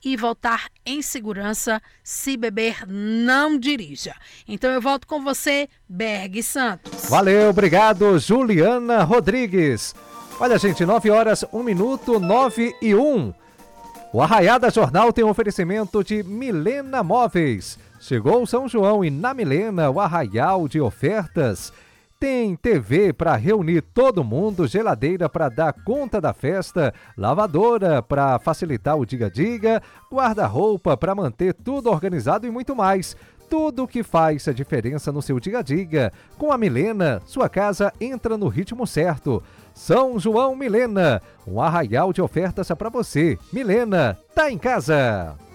e voltar em segurança. Se beber, não dirija. Então eu volto com você, Berg Santos. Valeu, obrigado, Juliana Rodrigues. Olha, gente, 9h01, 9h01. O Arraiada Jornal tem um oferecimento de Milena Móveis. Chegou São João e na Milena, o arraial de ofertas. Tem TV para reunir todo mundo, geladeira para dar conta da festa, lavadora para facilitar o dia-a-dia, guarda-roupa para manter tudo organizado e muito mais. Tudo que faz a diferença no seu dia-a-dia. Com a Milena, sua casa entra no ritmo certo. São João Milena, um arraial de ofertas para você. Milena, tá em casa.